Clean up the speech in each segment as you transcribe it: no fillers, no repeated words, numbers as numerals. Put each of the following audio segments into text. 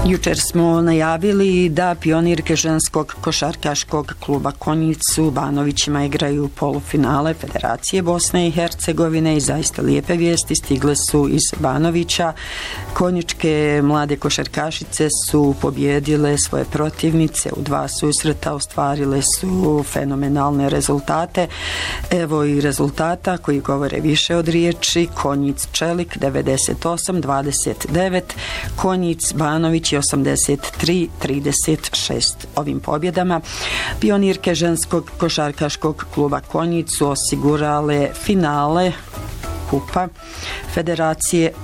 Jučer smo najavili da pionirke ženskog košarkaškog kluba Konjic u Banovićima igraju polufinale Federacije Bosne i Hercegovine i zaista lijepe vijesti stigle su iz Banovića. Konjičke mlade košarkašice su pobjedile svoje protivnice u 2 susreta, ostvarile su fenomenalne rezultate. Evo i rezultata koji govore više od riječi. Konjic Čelik 98-29, Konjic Banović 83-36. Ovim pobjedama pionirke ženskog košarkaškog kluba Konjic su osigurale finale kupa Federacije,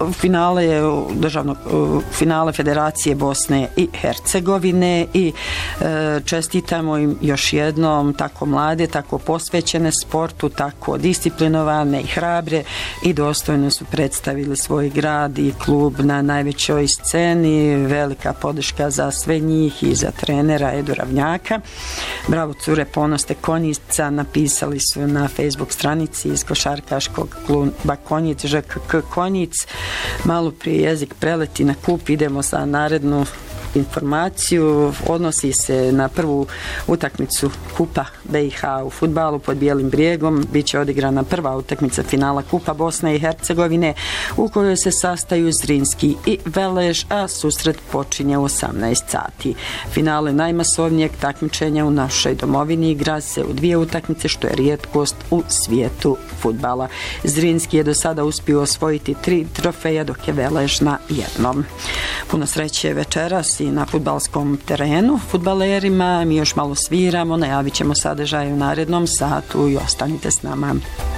finale Federacije Bosne i Hercegovine i čestitamo im još jednom, tako mlade, tako posvećene sportu, tako disciplinovane i hrabre i dostojno su predstavili svoj grad i klub na najvećoj sceni. Velika podrška za sve njih i za trenera Edu Ravnjaka. Bravo cure, ponoste Konjica, napisali su na Facebook stranici iz košarkaškog kluba Konjic, ŽKK Konjic. Malo prije jezik preleti na kup, idemo za narednu informaciju. Odnosi se na prvu utakmicu Kupa BiH u fudbalu pod Bijelim brijegom. Biće odigrana prva utakmica finala Kupa Bosne i Hercegovine u kojoj se sastaju Zrinski i Velež, a susret počinje u 18 sati. Finale najmasovnijeg takmičenja u našoj domovini igra se u 2 utakmice, što je rijetkost u svijetu fudbala. Zrinski je do sada uspio osvojiti 3 trofeja, dok je Velež na 1. Puno sreće večeras i na fudbalskom terenu fudbalerima. Mi još malo sviramo, najavit ćemo sadržaj u narednom satu i ostanite s nama.